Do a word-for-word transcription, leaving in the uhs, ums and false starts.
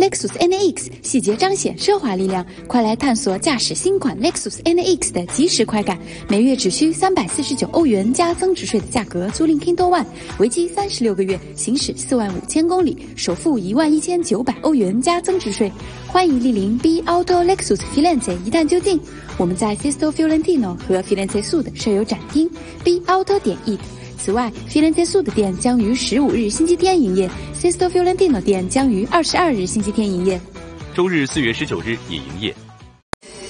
Lexus N A X， 细节彰显奢华力量，快来探索驾驶新款 Lexus N A X 的即时快感。每月只需三百四十九欧元加增值税的价格租赁 Kindle One， 为期三十六个月，行驶四万五千公里，首付一万一千九百欧元加增值税。欢迎莅临 B Auto Lexus Firenze 一探究竟。我们在 Sesto Fiorentino 和 Firenze Sud 设有展厅 B Auto 点 it。此外 ，Firenze Sud 店将于十五日星期天营业 ，Sesto Fiorentino 店将于二十二日星期天营业。 周日四月十九日也营业。